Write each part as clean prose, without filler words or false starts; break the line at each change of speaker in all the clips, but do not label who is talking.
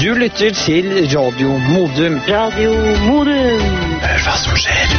Du lytter til Radio Modum.
Radio Modum.
Hør hva som skjer.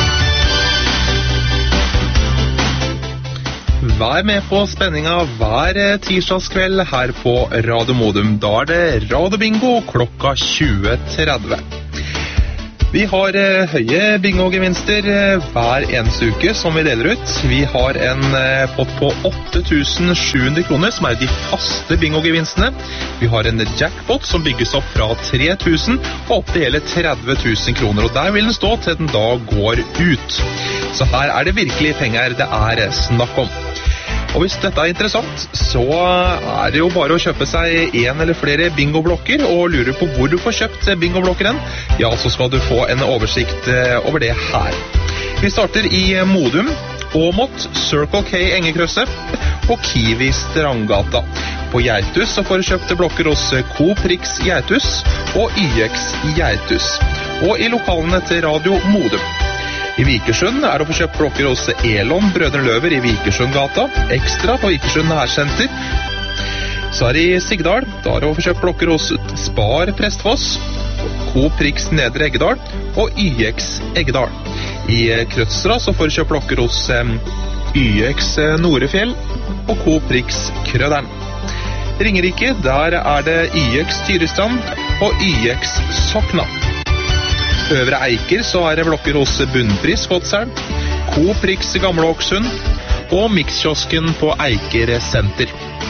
Vær med på spenninga hver tirsdagskveld her på Radio Modum. Da det Radio Bingo klokka 20:30. Vi har høye bingo-gevinster hver eneste uke som vi deler ut. Vi har en pott på 8.700 kroner som er de faste bingo-gevinstene. Vi har en jackpot som bygges opp fra 3.000 og opp til hele 30.000 kroner. Og der vil den stå til den da går ut. Så her er det virkelig penger det er snakk om. Og hvis dette er interessant, så er det jo bare å kjøpe seg en eller flere bingoblokker, og lurer på hvor du får kjøpt bingoblokkeren, ja, så skal du få en oversikt over det her. Vi starter i Modum, Åmot, Circle K Engekrøsset og Kiwi Strandgata. På Gjertus så får du kjøpt blokker hos Coop Rix Gjertus og YX Gjertus, og i lokalene til Radio Modum. I Vikersund er det å få kjøpt blokker hos Elon Brødrene Løver i Vikersundgata, Ekstra på Vikersund Nærsenter. Så er det i Sigdal, da er det å få kjøpt blokker hos Spar Prestfoss, Coop Rix Nedre Eggedal og YX Eggedal. I Krødsra så får du kjøpt blokker hos YX Norefjell og Coop Rix Krøderen. Ringerike, der er det YX Tyrestrand og YX Sokna. Øvre Eiker så er det blokker hos Bunnpris Godselv, Coop Rix Gamle Åksund og Mixkiosken på Eiker Senter.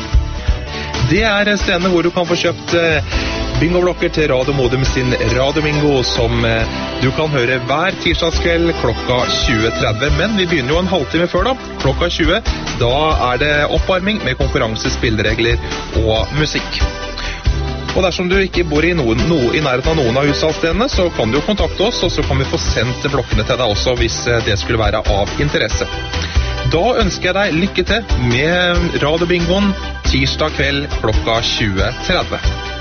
Det er stedene hvor du kan få kjøpt bingoblokker til Radio Modum sin Radio Bingo, som du kan høre hver tirsdagskveld klokka 20:30. Men vi begynner jo en halvtime før da, klokka 20. Da er det oppvarming med konkurranse, spilleregler og musikk. Og dersom du ikke bor i nærheten av noen av hussalgsstedene, så kan du jo kontakte oss, og så kan vi få sendt blokkene til deg også, hvis det skulle være av interesse. Da ønsker jeg deg lykke til med Radio Bingoen tirsdag kveld klokka 20:30.